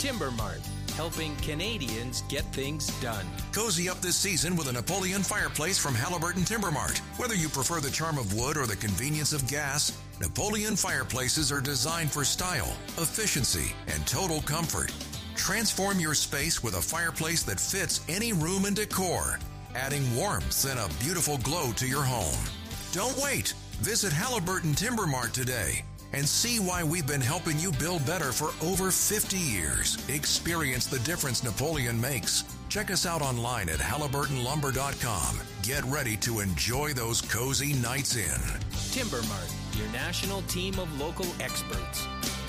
Timber Mart, helping Canadians get things done. Cozy up this season with a Napoleon fireplace from Halliburton Timber Mart. Whether you prefer the charm of wood or the convenience of gas, Napoleon fireplaces are designed for style, efficiency, and total comfort. Transform your space with a fireplace that fits any room and decor, adding warmth and a beautiful glow to your home. Don't wait. Visit Halliburton Timber Mart today and see why we've been helping you build better for over 50 years. Experience the difference Napoleon makes. Check us out online at HalliburtonLumber.com. Get ready to enjoy those cozy nights in. Timber Mart, your national team of local experts.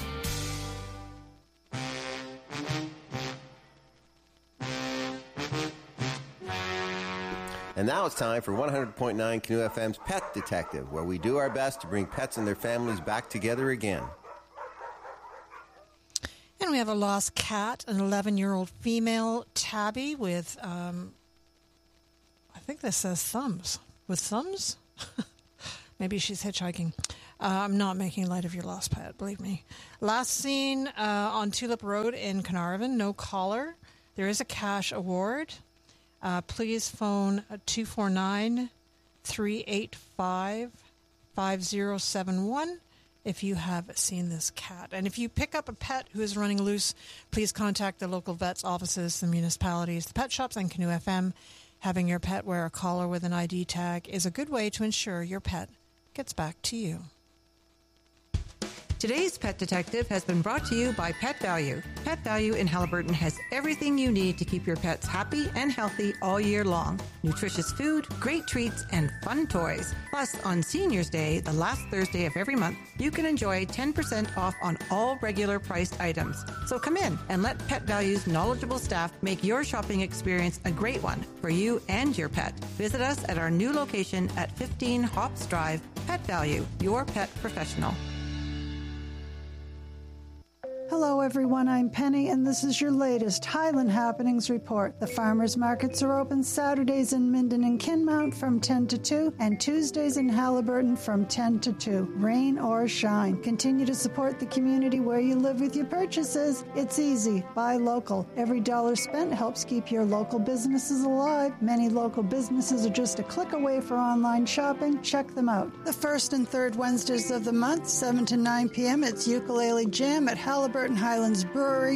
And now it's time for 100.9 Canoe FM's Pet Detective, where we do our best to bring pets and their families back together again. And we have a lost cat, an 11-year-old female tabby with, I think this says thumbs. With thumbs? Maybe she's hitchhiking. I'm not making light of your lost pet, believe me. Last seen on Tulip Road in Carnarvon, no caller. There is a cash award. Please phone 249-385-5071 if you have seen this cat. And if you pick up a pet who is running loose, please contact the local vets' offices, the municipalities, the pet shops, and Canoe FM. Having your pet wear a collar with an ID tag is a good way to ensure your pet gets back to you. Today's Pet Detective has been brought to you by Pet Value. Pet Value in Halliburton has everything you need to keep your pets happy and healthy all year long. Nutritious food, great treats, and fun toys. Plus, on Senior's Day, the last Thursday of every month, you can enjoy 10% off on all regular priced items. So come in and let Pet Value's knowledgeable staff make your shopping experience a great one for you and your pet. Visit us at our new location at 15 Hops Drive. Pet Value, your pet professional. Hello everyone, I'm Penny and this is your latest Highland Happenings report. The farmers markets are open Saturdays in Minden and Kinmount from 10 to 2 and Tuesdays in Halliburton from 10 to 2. Rain or shine. Continue to support the community where you live with your purchases. It's easy. Buy local. Every dollar spent helps keep your local businesses alive. Many local businesses are just a click away for online shopping. Check them out. The first and third Wednesdays of the month, 7 to 9 p.m. It's Ukulele Jam at Halliburton Highlands Brewery,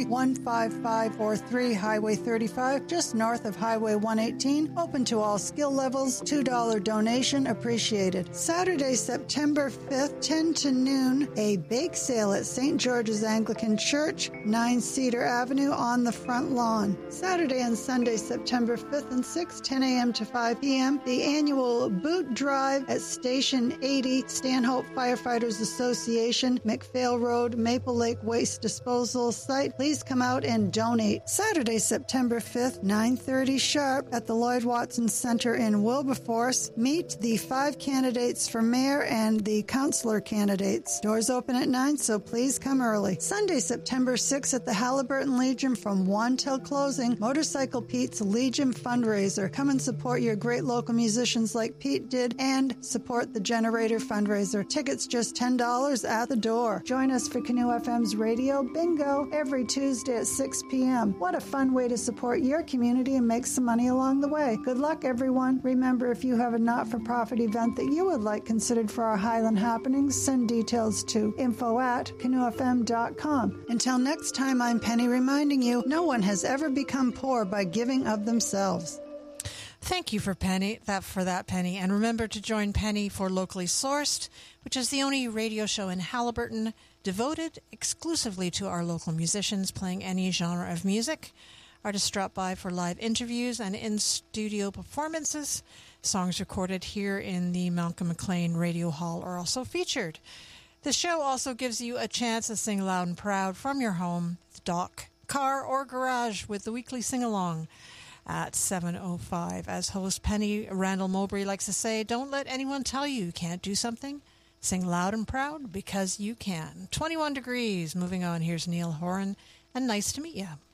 15543 Highway 35, just north of Highway 118. Open to all skill levels. $2 donation appreciated. Saturday, September 5th, 10 to noon, a bake sale at St. George's Anglican Church, 9 Cedar Avenue on the front lawn. Saturday and Sunday, September 5th and 6th, 10 a.m. to 5 p.m., the annual boot drive at Station 80, Stanhope Firefighters Association, McPhail Road, Maple Lake Waste Disposal site. Please come out and donate. Saturday, September 5th, 9:30 sharp at the Lloyd Watson Center in Wilberforce. Meet the 5 candidates for mayor and the councillor candidates. Doors open at 9, so please come early. Sunday, September 6th at the Halliburton Legion from 1 till closing. Motorcycle Pete's Legion fundraiser. Come and support your great local musicians like Pete did and support the Generator fundraiser. Tickets just $10 at the door. Join us for Canoe FM's Radio Bingo every Tuesday at 6 p.m. What a fun way to support your community and make some money along the way. Good luck, everyone. Remember, if you have a not-for-profit event that you would like considered for our Highland Happenings, send details to info@canoefm.com. Until next time, I'm Penny reminding you, no one has ever become poor by giving of themselves. Thank you for Penny, Penny. And remember to join Penny for Locally Sourced, which is the only radio show in Halliburton devoted exclusively to our local musicians playing any genre of music. Artists drop by for live interviews and in-studio performances. Songs recorded here in the Malcolm McLean Radio Hall are also featured. The show also gives you a chance to sing loud and proud from your home, dock, car, or garage with the weekly sing-along at 7:05. As host Penny Randall Mowbray likes to say, don't let anyone tell you can't do something. Sing loud and proud because you can. 21 degrees. Moving on, here's Neil Horan, and nice to meet you.